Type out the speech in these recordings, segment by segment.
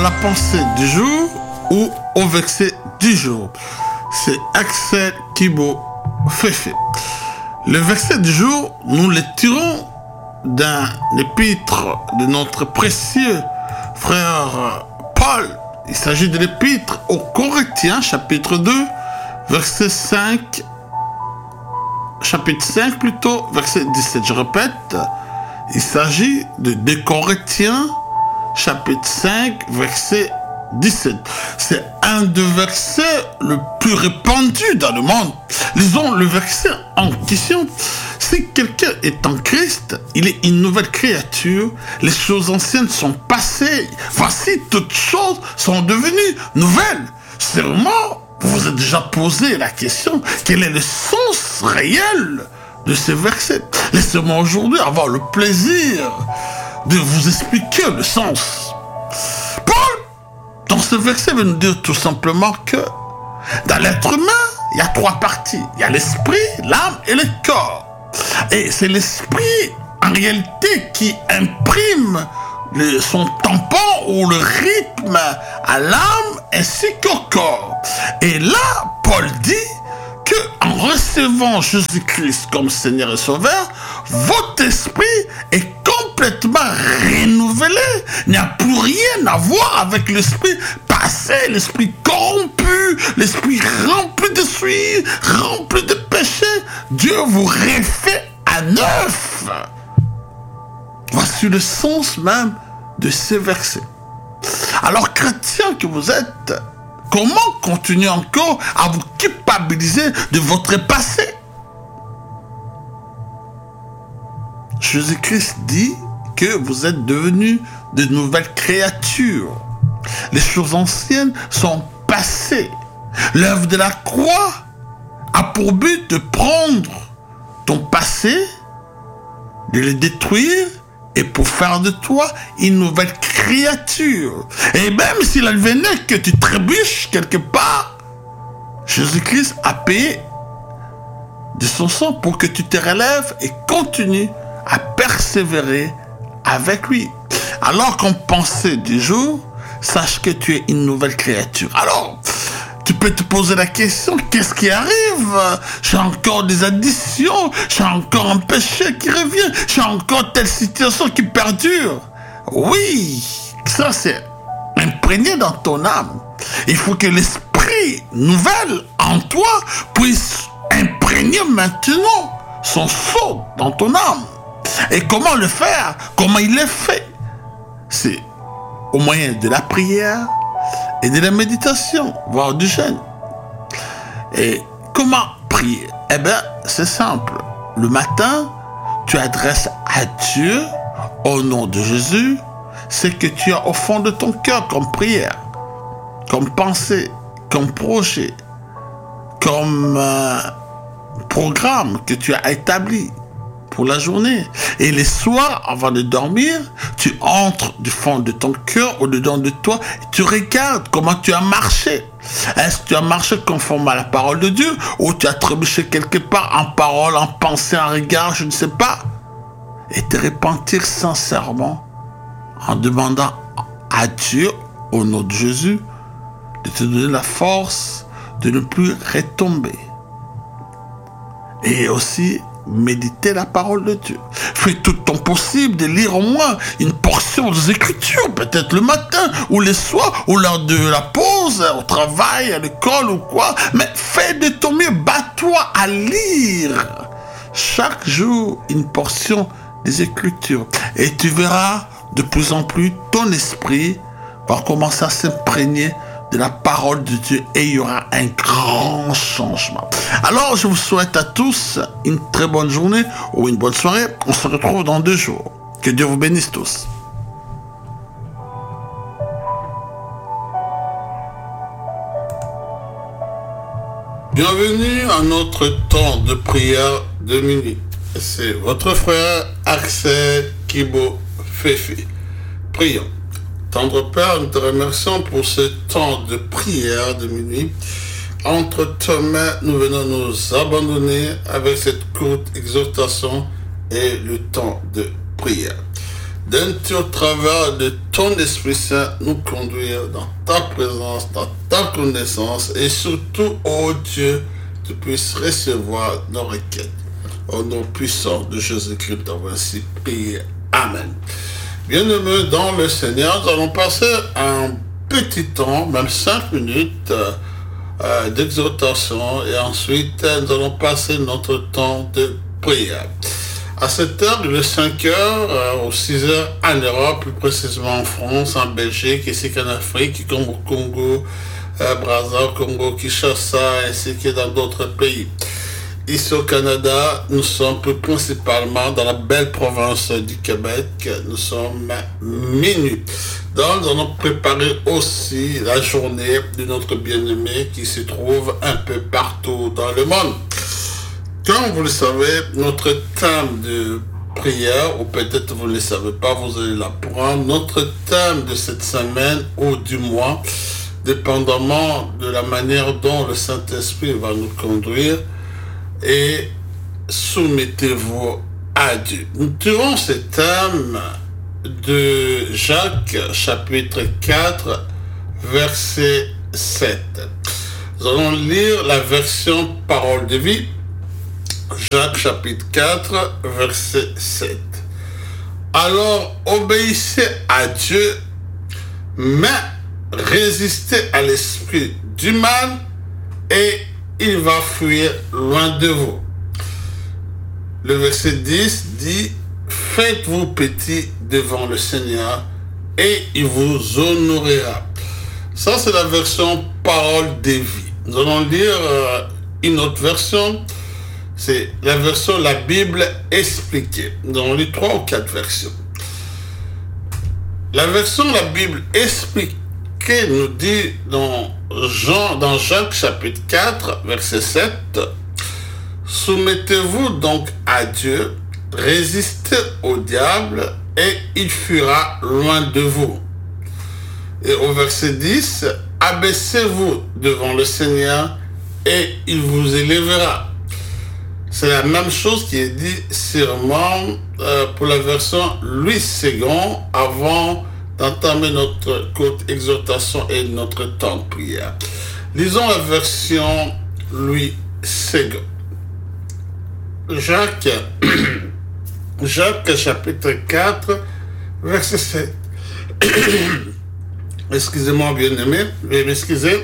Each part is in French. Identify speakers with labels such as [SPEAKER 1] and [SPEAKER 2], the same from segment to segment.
[SPEAKER 1] la pensée du jour ou au verset du jour. C'est Axel Kibo Fefe. Le verset du jour, nous le tirons d'un épître de notre précieux frère Paul. Il s'agit de l'épître aux Corinthiens, chapitre 2, verset 5, chapitre 5 plutôt, verset 17. Je répète, il s'agit de 2 Corinthiens, chapitre 5, verset 17. C'est un des versets le plus répandu dans le monde. Lisons le verset en question. Si quelqu'un est en Christ, il est une nouvelle créature. Les choses anciennes sont passées. Voici, toutes choses sont devenues nouvelles. Sûrement, vous vous êtes déjà posé la question, quel est le sens réel de ces versets? Laissez-moi aujourd'hui avoir le plaisir de vous expliquer le sens. Paul, dans ce verset, veut nous dire tout simplement que dans l'être humain, il y a 3 parties. Il y a l'esprit, l'âme et le corps. Et c'est l'esprit, en réalité, qui imprime son tampon ou le rythme à l'âme ainsi qu'au corps. Et là, Paul dit que en recevant Jésus-Christ comme Seigneur et Sauveur, votre esprit est complètement renouvelé. Il n'y a plus rien à voir avec l'esprit passé, l'esprit corrompu, l'esprit rempli de suie, rempli de péché. Dieu vous refait à neuf. Voici le sens même de ces versets. Alors, chrétiens que vous êtes, comment continuer encore à vous culpabiliser de votre passé? Jésus-Christ dit que vous êtes devenus de nouvelles créatures. Les choses anciennes sont passées. L'œuvre de la croix a pour but de prendre ton passé, de le détruire et pour faire de toi une nouvelle créature. Et même s'il advenait que tu trébuches quelque part, Jésus-Christ a payé de son sang pour que tu te relèves et continues à persévérer avec lui. Alors qu'en pensée du jour, sache que tu es une nouvelle créature. Alors, tu peux te poser la question, qu'est-ce qui arrive? J'ai encore des addictions, j'ai encore un péché qui revient, j'ai encore telle situation qui perdure. Oui, ça c'est imprégné dans ton âme. Il faut que l'esprit nouvel en toi puisse imprégner maintenant son sceau dans ton âme. Et comment le faire? Comment il est fait? C'est au moyen de la prière et de la méditation, voire du jeûne. Et comment prier? Eh bien, c'est simple. Le matin, tu adresses à Dieu, au nom de Jésus, ce que tu as au fond de ton cœur comme prière, comme pensée, comme projet, comme programme que tu as établi pour la journée. Et les soirs, avant de dormir, tu entres du fond de ton cœur, au-dedans de toi, et tu regardes comment tu as marché. Est-ce que tu as marché conforme à la parole de Dieu, ou tu as trébuché quelque part en parole, en pensée, en regard, je ne sais pas. Et te repentir sincèrement en demandant à Dieu, au nom de Jésus, de te donner la force de ne plus retomber. Et aussi méditer la parole de Dieu. Fais tout ton possible de lire au moins une portion des Écritures, peut-être le matin ou le soir, ou lors de la pause, au travail, à l'école ou quoi. Mais fais de ton mieux, bats-toi à lire chaque jour une portion des Écritures. Et tu verras de plus en plus ton esprit va commencer à s'imprégner de la parole de Dieu et il y aura un grand changement. Alors, je vous souhaite à tous une très bonne journée ou une bonne soirée. On se retrouve dans 2 jours. Que Dieu vous bénisse tous. Bienvenue à notre temps de prière de minuit. C'est votre frère Axel Kibo Fefe. Prions. Tendre Père, nous te remercions pour ce temps de prière de minuit. Entre tes mains, nous venons nous abandonner avec cette courte exhortation et le temps de prière. d'aimes-tu au travers de ton Esprit Saint nous conduire dans ta présence, dans ta connaissance et surtout, ô Dieu, tu puisses recevoir nos requêtes. Au nom puissant de Jésus-Christ, t'avons ainsi prié. Amen. Bien-aimés dans le Seigneur, nous allons passer un petit temps, même 5 minutes d'exhortation et ensuite nous allons passer notre temps de prière. À cette heure, il est 5 heures ou 6 heures en Europe, plus précisément en France, en Belgique, ici qu'en Afrique, comme au Congo, Brazza, Congo, Kinshasa, ainsi que dans d'autres pays. Ici au Canada, nous sommes plus principalement dans la belle province du Québec. Nous sommes minuit. Donc, nous allons préparer aussi la journée de notre bien-aimé qui se trouve un peu partout dans le monde. Comme vous le savez, notre thème de prière, ou peut-être vous ne le savez pas, vous allez l'apprendre, notre thème de cette semaine ou du mois, dépendamment de la manière dont le Saint-Esprit va nous conduire, et soumettez-vous à Dieu. Nous tirons ce thème de Jacques, chapitre 4, verset 7. Nous allons lire la version Parole de vie, Jacques, chapitre 4, verset 7. Alors, obéissez à Dieu, mais résistez à l'esprit du mal, et il va fuir loin de vous. Le verset 10 dit, faites-vous petit devant le Seigneur et il vous honorera. Ça, c'est la version Parole de vie. Nous allons lire une autre version. C'est la version La Bible expliquée. Nous allons lire 3 ou 4 versions. La version La Bible expliquée nous dit dans Jacques chapitre 4, verset 7, soumettez-vous donc à Dieu, résistez au diable et il fuira loin de vous. Et au verset 10, abaissez-vous devant le Seigneur et il vous élèvera. C'est la même chose qui est dit sûrement pour la version Louis II avant d'entamer notre courte exhortation et notre temps de prière. Lisons la version Louis II. Jacques chapitre 4, verset 7. Excusez-moi, bien-aimé, veuillez m'excuser.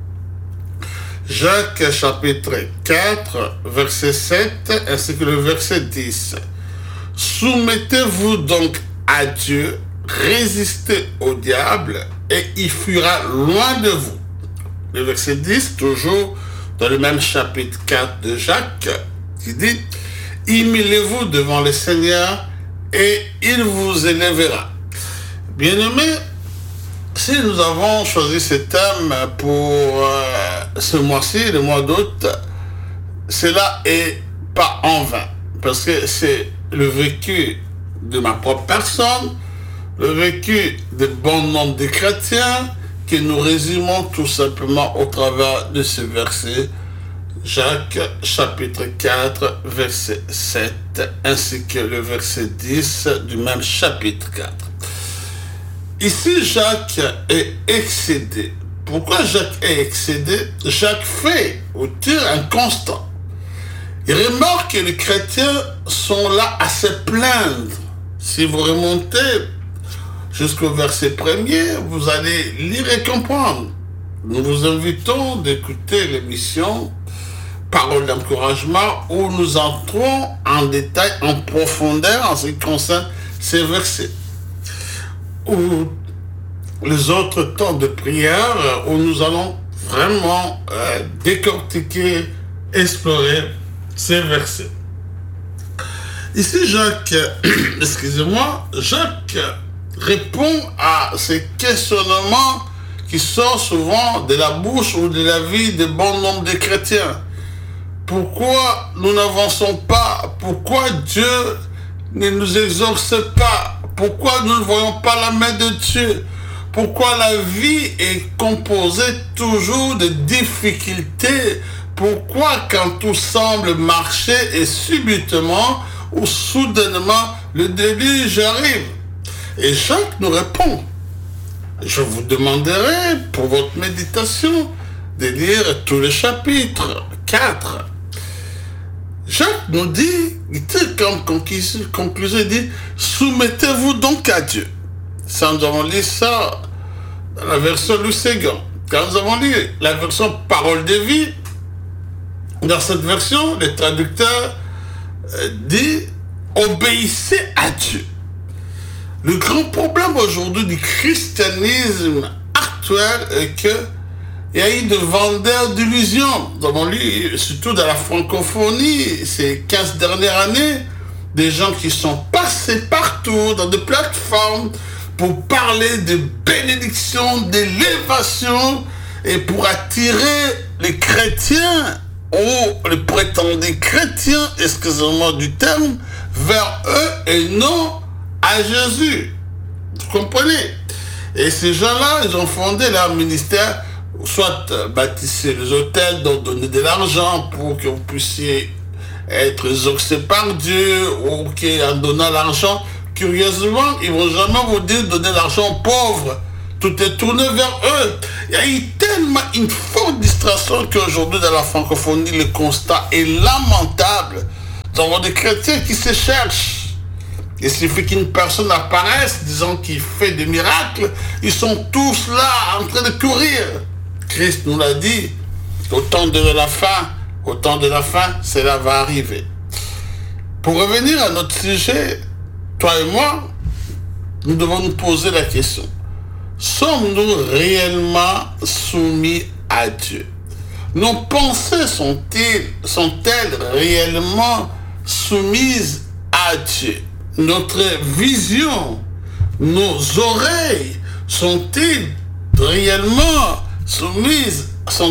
[SPEAKER 1] Jacques chapitre 4, verset 7, ainsi que le verset 10. Soumettez-vous donc à Dieu, résistez au diable et il fuira loin de vous. Le verset 10, toujours dans le même chapitre 4 de Jacques, qui dit, humiliez-vous devant le Seigneur et il vous élèvera. Bien-aimés, si nous avons choisi ce thème pour ce mois-ci, le mois d'août, cela est pas en vain, parce que c'est le vécu de ma propre personne, le vécu de bon nombre de chrétiens que nous résumons tout simplement au travers de ce verset, Jacques chapitre 4, verset 7, ainsi que le verset 10 du même chapitre 4. Ici, Jacques est excédé. Pourquoi Jacques est excédé? Jacques fait ou tire un constat. Il remarque que les chrétiens sont là à se plaindre. Si vous remontez jusqu'au verset 1er, vous allez lire et comprendre. Nous vous invitons d'écouter l'émission Parole d'encouragement où nous entrons en détail, en profondeur en ce qui concerne ces versets. Ou les autres temps de prière où nous allons vraiment décortiquer, explorer ces versets. Ici, Jacques, Jacques répond à ces questionnements qui sortent souvent de la bouche ou de la vie de bon nombre de chrétiens. Pourquoi nous n'avançons pas? Pourquoi Dieu ne nous exauce pas? Pourquoi nous ne voyons pas la main de Dieu? Pourquoi la vie est composée toujours de difficultés? Pourquoi quand tout semble marcher et subitement ou soudainement le déluge arrive? Et Jacques nous répond, je vous demanderai pour votre méditation de lire tous les chapitres 4. Jacques nous dit, comme conclusion, il dit, soumettez-vous donc à Dieu. Ça, nous avons lu ça dans la version Louis Séguin. Quand nous avons lu la version Parole de vie, dans cette version, le traducteur dit, obéissez à Dieu. Le grand problème aujourd'hui du christianisme actuel est que il y a eu des vendeurs d'illusions. Nous avons lu, surtout dans la francophonie, ces 15 dernières années, des gens qui sont passés partout dans des plateformes pour parler de bénédiction, d'élévation et pour attirer les chrétiens ou les prétendus chrétiens, excusez-moi du terme, vers eux et non à Jésus. Vous comprenez? Et ces gens-là, ils ont fondé leur ministère, soit bâtisser les hôtels, donc donner de l'argent pour que vous puissiez être exaucé par Dieu, ou qu'en donnant l'argent, curieusement, ils ne vont jamais vous dire de donner l'argent aux pauvres. Tout est tourné vers eux. Il y a eu tellement une forte distraction qu'aujourd'hui, dans la francophonie, le constat est lamentable. Nous avons des chrétiens qui se cherchent. Il suffit qu'une personne apparaisse, disant qu'il fait des miracles, ils sont tous là, en train de courir. Christ nous l'a dit, au temps de la fin, cela va arriver. Pour revenir à notre sujet, toi et moi, nous devons nous poser la question. Sommes-nous réellement soumis à Dieu? Nos pensées sont-elles réellement soumises à Dieu? Notre vision, nos oreilles sont-elles réellement soumises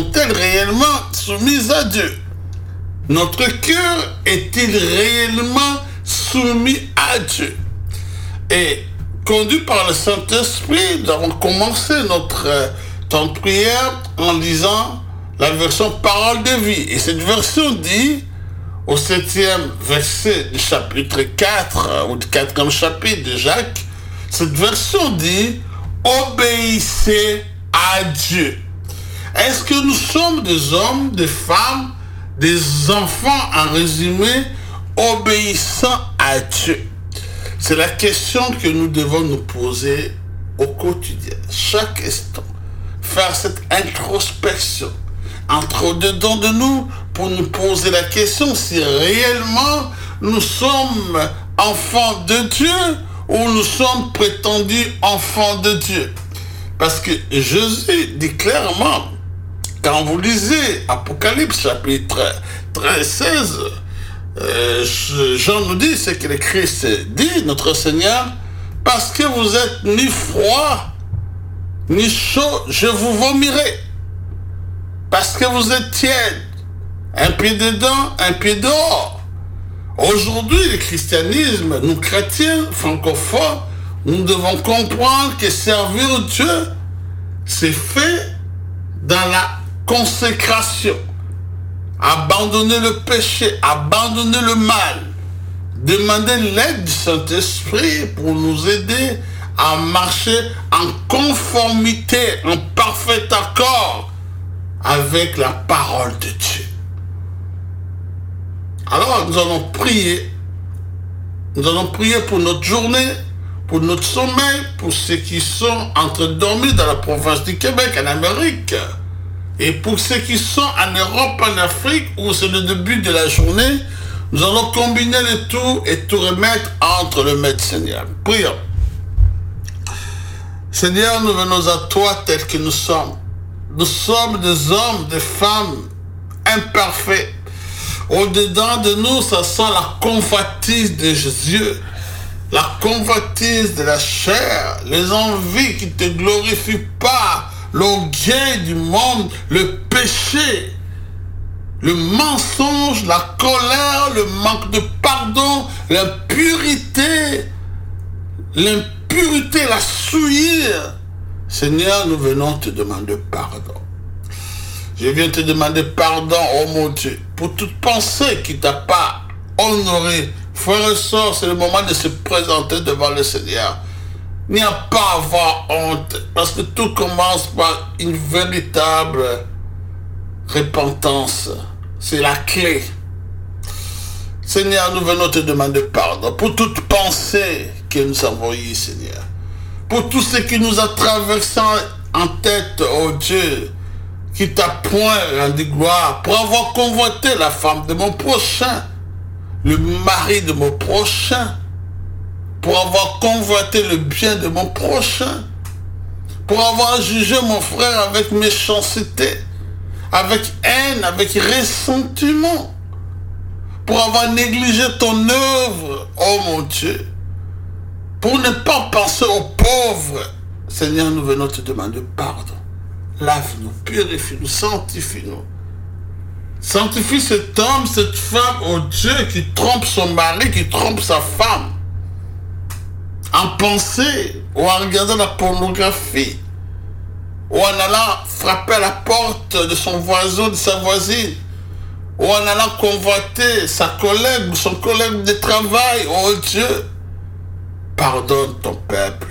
[SPEAKER 1] à Dieu? Notre cœur est-il réellement soumis à Dieu? Et conduit par le Saint-Esprit, nous avons commencé notre temps de prière en lisant la version Parole de vie. Et cette version dit, au 7e verset du chapitre 4, ou du 4e chapitre de Jacques, cette version dit, obéissez à Dieu. Est-ce que nous sommes des hommes, des femmes, des enfants, en résumé, obéissants à Dieu? C'est la question que nous devons nous poser au quotidien, chaque instant. Faire cette introspection, entrer dedans de nous pour nous poser la question si réellement nous sommes enfants de Dieu ou nous sommes prétendus enfants de Dieu. Parce que Jésus dit clairement, quand vous lisez Apocalypse chapitre 13, 16, Jean nous dit ce que le Christ dit, notre Seigneur, parce que vous êtes ni froid, ni chaud, je vous vomirai. Parce que vous êtes tiède, un pied dedans, un pied dehors. Aujourd'hui, le christianisme, nous chrétiens francophones, nous devons comprendre que servir Dieu, c'est fait dans la consécration. Abandonner le péché, abandonner le mal, demander l'aide du Saint-Esprit pour nous aider à marcher en conformité, en parfait accord avec la parole de Dieu. Alors nous allons prier. Nous allons prier pour notre journée, pour notre sommeil, pour ceux qui sont en train de dormir dans la province du Québec, en Amérique. Et pour ceux qui sont en Europe, en Afrique, où c'est le début de la journée, nous allons combiner le tout et tout remettre entre le Maître Seigneur. Prions. Seigneur, nous venons à toi tels que nous sommes. Nous sommes des hommes, des femmes imparfaits. Au-dedans de nous, ça sent la convoitise de Jésus, la convoitise de la chair, les envies qui ne te glorifient pas, l'orgueil du monde, le péché, le mensonge, la colère, le manque de pardon, l'impurité, la souillure. Seigneur, nous venons te demander pardon. Je viens te demander pardon, oh mon Dieu, pour toute pensée qui t'a pas honoré. Frère et sœur, c'est le moment de se présenter devant le Seigneur. Il n'y a pas à avoir honte, parce que tout commence par une véritable repentance. C'est la clé. Seigneur, nous venons te demander pardon pour toute pensée que nous avons eue, Seigneur. Pour tout ce qui nous a traversé en tête, oh Dieu, qui t'a point rendu gloire, pour avoir convoité la femme de mon prochain, le mari de mon prochain, pour avoir convoité le bien de mon prochain, pour avoir jugé mon frère avec méchanceté, avec haine, avec ressentiment, pour avoir négligé ton œuvre, oh mon Dieu, pour ne pas penser aux pauvres. Seigneur, nous venons te demander pardon. Lave-nous, purifie-nous, sanctifie-nous. Sanctifie cet homme, cette femme, oh Dieu, qui trompe son mari, qui trompe sa femme. En pensée, ou en regardant la pornographie, ou en allant frapper à la porte de son voisin, de sa voisine, ou en allant convoiter sa collègue ou son collègue de travail, oh Dieu, pardonne ton peuple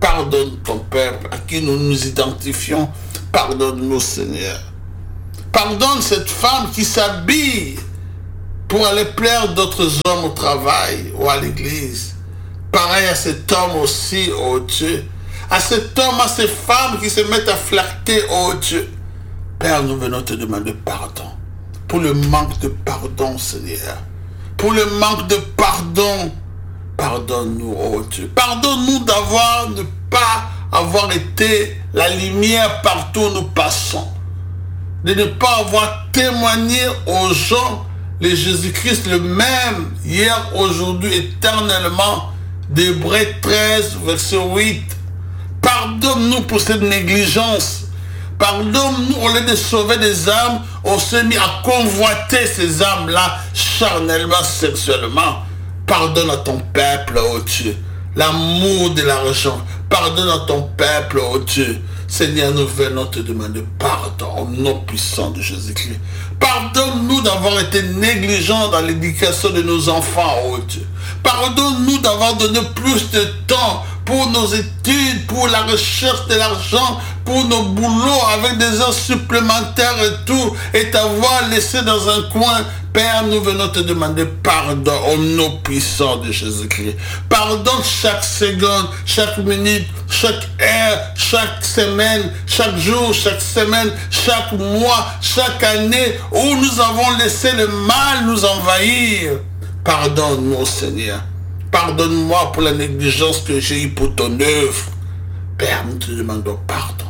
[SPEAKER 1] à qui nous nous identifions, pardonne-nous Seigneur. Pardonne cette femme qui s'habille pour aller plaire d'autres hommes au travail ou à l'église. Pareil à cet homme aussi, oh Dieu. À cet homme, à ces femmes qui se mettent à flirter, oh Dieu. Père, nous venons te demander pardon. Pour le manque de pardon, Seigneur. Pour le manque de pardon. Pardonne-nous, oh Dieu. Pardonne-nous d'avoir ne pas avoir été la lumière partout où nous passons. De ne pas avoir témoigné aux gens le Jésus-Christ le même, hier, aujourd'hui, éternellement. D'Hébreux 13, verset 8. Pardonne-nous pour cette négligence. Pardonne-nous, au lieu de sauver des âmes, on s'est mis à convoiter ces âmes-là, charnellement, sexuellement. Pardonne à ton peuple, oh Dieu. L'amour de l'argent. Pardonne à ton peuple, oh Dieu. Seigneur, nous venons te demander pardon au nom puissant de Jésus-Christ. Pardonne-nous d'avoir été négligents dans l'éducation de nos enfants, oh Dieu. Pardonne-nous d'avoir donné plus de temps pour nos études, pour la recherche de l'argent, pour nos boulots avec des heures supplémentaires et tout, et t'avoir laissé dans un coin. Père, nous venons te demander pardon au nom puissant de Jésus-Christ. Pardonne chaque seconde, chaque minute, chaque heure, chaque semaine, chaque jour, chaque semaine, chaque mois, chaque année où nous avons laissé le mal nous envahir. Pardonne-nous, Seigneur. Pardonne-moi pour la négligence que j'ai eue pour ton œuvre. Père, nous te demandons pardon.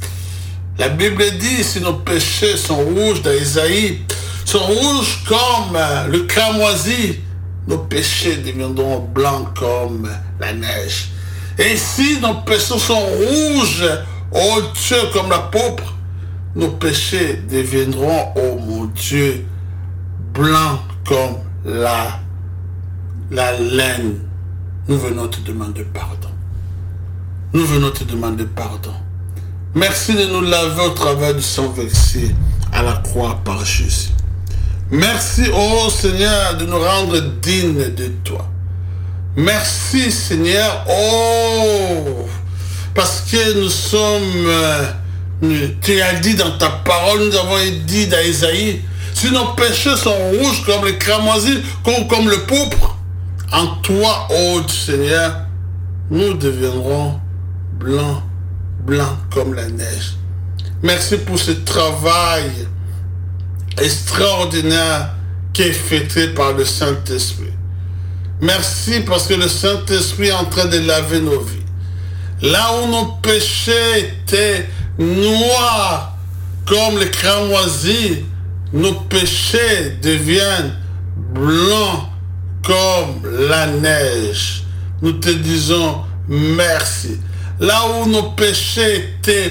[SPEAKER 1] La Bible dit, si nos péchés sont rouges dans Isaïe, sont rouges comme le cramoisi, nos péchés deviendront blancs comme la neige. Et si nos péchés sont rouges, oh Dieu, comme la pourpre, nos péchés deviendront, oh mon Dieu, blancs comme la laine. Nous venons te demander pardon. Nous venons te demander pardon. Merci de nous laver au travers du sang versé à la croix par Jésus. Merci, oh Seigneur, de nous rendre dignes de toi. Merci, Seigneur, oh, parce que nous sommes, tu as dit dans ta parole, nous avons dit dans Isaïe, si nos péchés sont rouges comme les cramoisis, comme le pourpre, en toi, oh Seigneur, nous deviendrons blancs comme la neige. Merci pour ce travail extraordinaire qui est fait par le Saint-Esprit. Merci parce que le Saint-Esprit est en train de laver nos vies. Là où nos péchés étaient noirs comme les cramoisis, nos péchés deviennent blancs comme la neige. Nous te disons merci. Là où nos péchés étaient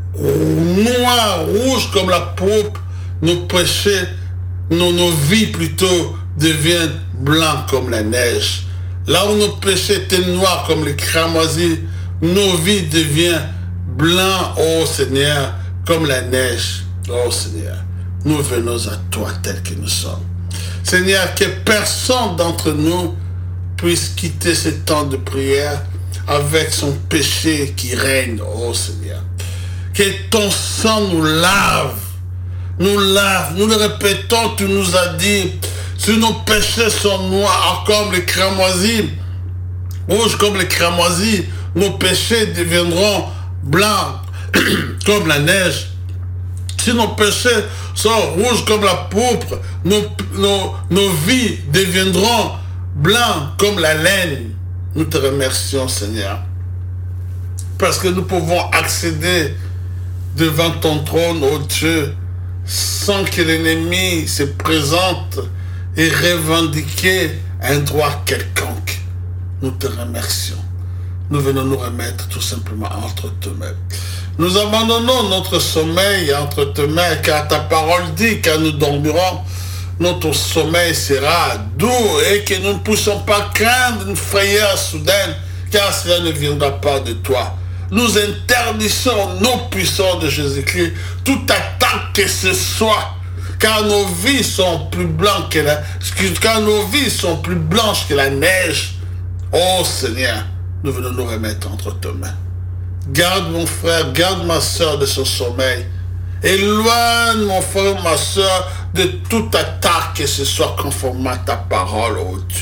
[SPEAKER 1] noirs, rouges comme la pourpre, nos péchés, nos vies plutôt, deviennent blancs comme la neige. Là où nos péchés étaient noirs comme les cramoisis, nos vies deviennent blancs, oh Seigneur, comme la neige. Oh Seigneur, nous venons à toi tel que nous sommes. Seigneur, que personne d'entre nous puisse quitter ce temps de prière avec son péché qui règne, oh Seigneur. Que ton sang nous lave, nous le répétons, tu nous as dit, si nos péchés sont noirs comme les cramoisis, rouges comme les cramoisis, nos péchés deviendront blancs comme la neige. Si nos péchés sont rouges comme la pourpre, nos vies deviendront blancs comme la laine. Nous te remercions, Seigneur, parce que nous pouvons accéder devant ton trône, ô Dieu, sans que l'ennemi se présente et revendique un droit quelconque. Nous te remercions. Nous venons nous remettre tout simplement entre tes mains. Nous abandonnons notre sommeil entre tes mains, car ta parole dit, quand nous dormirons, notre sommeil sera doux et que nous ne puissions pas craindre une frayeur soudaine, car cela ne viendra pas de toi. Nous interdisons nos puissants de Jésus-Christ, toute attaque que ce soit, car nos vies sont plus blanches que plus blanches que la neige. Oh Seigneur, nous venons nous remettre entre tes mains. Garde mon frère, garde ma soeur de son sommeil. Éloigne mon frère, ma soeur, de toute attaque que ce soit conforme à ta parole, oh Dieu.